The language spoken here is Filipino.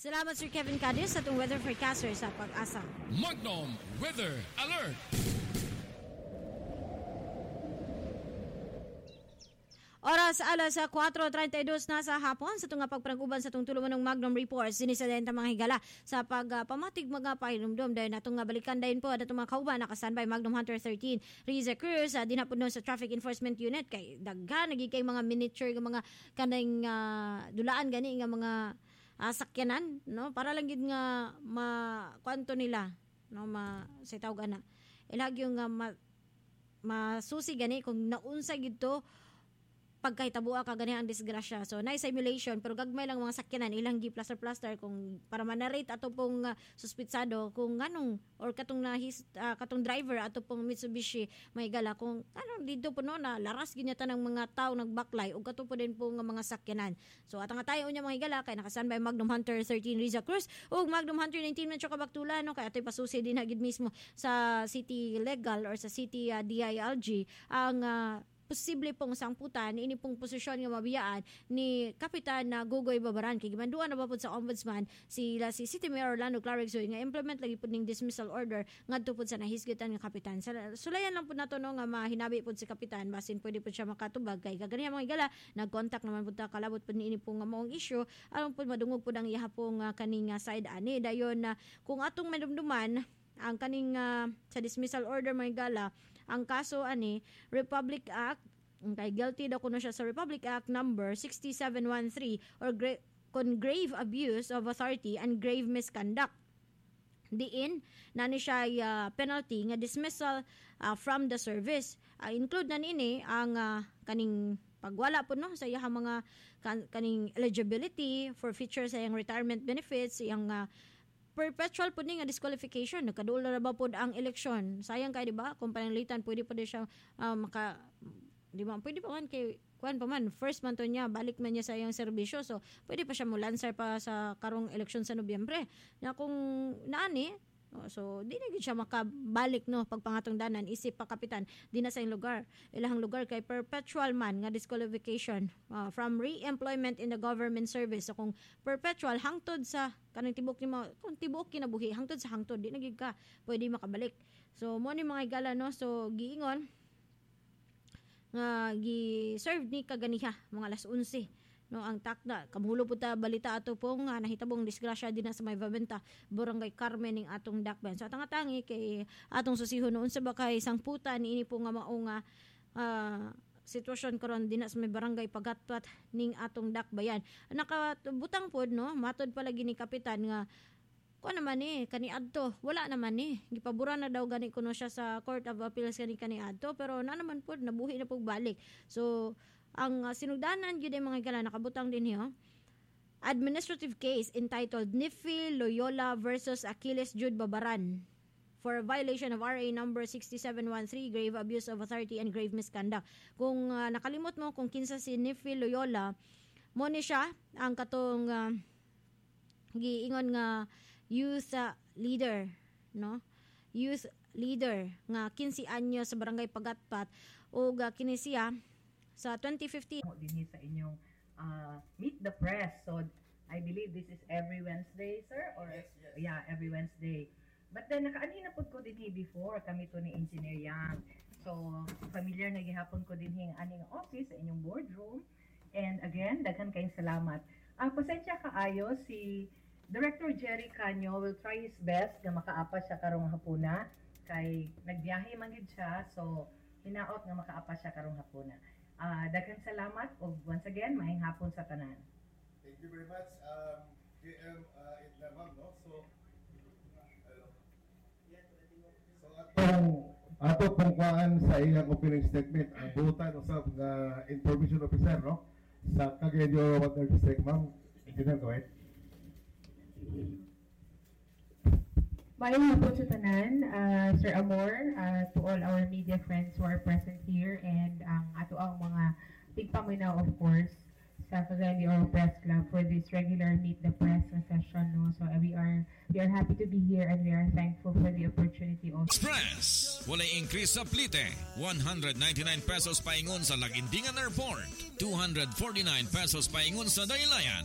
Salamat Sir Kevin Cadiz sa itong weather forecaster sa Pag-asa. Magnum Weather Alert! Oras alas 4:32 na sa hapon sa tunga pagpanaguban sa itong tulungan ng Magnum Reports sinisadenta mga higala sa pagpamatig mga pahinumdum dahil natong balikan dahil po at mga kauban nakastanbay Magnum Hunter 13 Riza Cruz dinapod sa Traffic Enforcement Unit kay daghan naging mga miniature nga mga kanang dulaan gani nga mga sakyanan no para lang gid nga kwanto nila no sa tawag ana ilag yung masusi gani kung naunsa gid to pagkahitabo ka gani ang disgrasya. So na simulation pero gagmay lang mga sakyanan ilang gi plaster kung para manarate ato pong suspitsado kung anong or katong katong driver ato pong Mitsubishi may gala kung anong dito po no na laras ginyata ng mga tao nagbaklay ug kato po din po nga mga sakyanan. So atang tayo unya mga higala kay nakasanbay Magnum Hunter 13 Riza Cruz ug Magnum Hunter 19 Metro Kabaktulan no kay atoy pasusi din gid mismo sa City Legal or sa City DILG ang posible pong sangputan ini pong posisyon nga mabiyaan ni Kapitan na Gogoy Babaran kay gimanduan na ba pud sa Ombudsman si City Mayor Orlando Clarexoy nga implement lagi pud ning dismissal order ngadto pud sa nahisgitan nga kapitan. Sulayan lang pud nato no nga mahinabi pud si kapitan basin pwede pud siya makatubag kay kagani mga igala nag-contact naman pud ta kalabot pud niini pong nga maong issue aron pud madungog pud ang iha pong kaning side ani dayon kung atong madumduman ang kaning sa dismissal order mga igala ang kaso ani Republic Act kay guilty daw kuno siya sa Republic Act number 6713 or con grave abuse of authority and grave misconduct. Diin nani siya penalty nga dismissal from the service. Include na nini ang kaning pagwala po no sa iyang mga kaning eligibility for features sa iyang retirement benefits, iyang perpetual po nga disqualification. Nagkaduol na ba po ang eleksyon? Sayang kay di ba? Kung pananglitan, pwede pa din siya di ba? Pwede pa man kay kuan pa man first month niya balik man niya sa iyang serbisyo. So pwede pa siya mo lancer pa sa karong eleksyon sa Nobyembre. Na kung naani so di na gid siya makabalik no pagpangatong danan isip pa kapitan di na sa iyang lugar. Ilahang lugar kay perpetual man nga disqualification from re-employment in the government service. So kung perpetual hangtod sa kanang tibok ni kung tibok kinabuhi hangtod sa hangtod di na gid ka pwede makabalik. So mo ni mga igala no so giingon nga gi-serve ni kaganiha mga alas 11 no ang takda kamulo pud ta balita ato pong nahitabong disgrasya din sa May Vaventa Barangay Carmen ning atong dakban. So atang tangi kay atong susihon noon sa bakay sangputan ini po nga mao nga sitwasyon karon din sa may barangay Pagatpat ning atong dakbayan. Nakabutang pod no matod palagi ni kapitan nga kuan naman kaniadto wala naman gipabura na daw gani kuno siya sa Court of Appeals kaniadto pero na naman pod nabuhi na pug balik. So ang sinugdanan gyud mga igala nakabutang din niyo administrative case entitled Nifi Loyola versus Achilles Jude Babaran for a violation of RA number 6713 grave abuse of authority and grave misconduct. Kung nakalimot mo kung kinsa si Nifi Loyola mo ni siya ang katong giingon nga youth leader no youth leader nga 15 anyo sa barangay Pagatpat ug kini siya sa 2015 din sa inyong meet the press. So I believe this is every Wednesday, sir, or yes. Yeah, every Wednesday. But then nakaanina pud ko din before kami to ni Engineer Yang. So familiar na gihapon ko din aning office sa inyong boardroom. And again, daghan kayong salamat. Pasensya kaayo si Director Jerry Canyo will try his best nga makaapa siya karong hapuna kay nagbiyahe man gid siya. So hinaot nga makaapa siya karong hapuna. Daghang salamat o once again maayong hapon sa tanan. Thank you very much, KM Edna ma'am, no? So ato pong kuhaan sa iyang opening statement ang buutan usab nga information officer no sa Cagayan de Oro Water District, ma'am. Engineer, go ahead. Maayong hapon sa tanan, Sir Amor, to all our media friends who are present here, and ato ang mga tigpaminaw, of course, sa Cagayan de Oro Press Club for this regular Meet the Press session. No? So we are happy to be here and we are thankful for the opportunity also. Express! Walay increase sa plite. 199 pesos paingon sa Lagindingan Airport. 249 pesos paingon sa Daylayan.